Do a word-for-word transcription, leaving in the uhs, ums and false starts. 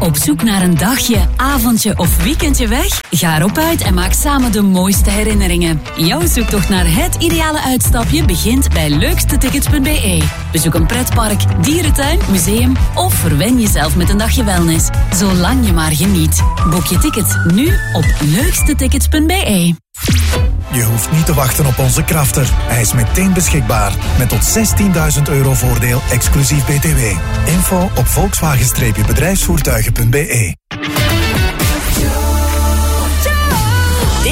Op zoek naar een dagje, avondje of weekendje weg? Ga erop uit en maak samen de mooiste herinneringen. Jouw zoektocht naar het ideale uitstapje begint bij leukste tickets punt b e. Bezoek een pretpark, dierentuin, museum of verwen jezelf met een dagje wellness. Zolang je maar geniet. Boek je tickets nu op leukste tickets punt b e. Je hoeft niet te wachten op onze krafter. Hij is meteen beschikbaar. Met tot zestienduizend euro voordeel exclusief B T W. Info op volkswagen bedrijfsvoertuigen punt b e.